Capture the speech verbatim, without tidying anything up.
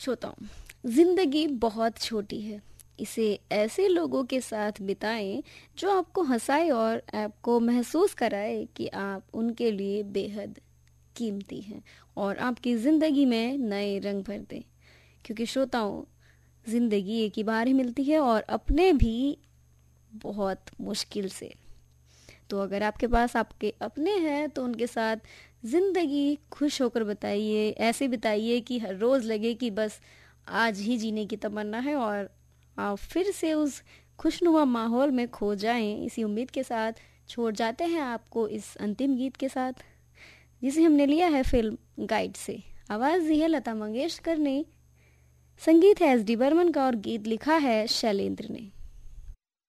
श्रोताओं, जिंदगी बहुत छोटी है। इसे ऐसे लोगों के साथ बिताएं जो आपको हंसाए और आपको महसूस कराए कि आप उनके लिए बेहद कीमती हैं और आपकी ज़िंदगी में नए रंग भर दें। क्योंकि श्रोताओं, ज़िंदगी एक ही बार ही मिलती है और अपने भी बहुत मुश्किल से। तो अगर आपके पास आपके अपने हैं तो उनके साथ ज़िंदगी खुश होकर बताइए, ऐसे बिताइए कि हर रोज़ लगे कि बस आज ही जीने की तमन्ना है और आप फिर से उस खुशनुमा माहौल में खो जाएं। इसी उम्मीद के साथ छोड़ जाते हैं आपको इस अंतिम गीत के साथ, जिसे हमने लिया है फिल्म गाइड से। आवाज़ दी है लता मंगेशकर ने, संगीत है एस डी बर्मन का और गीत लिखा है शैलेंद्र ने।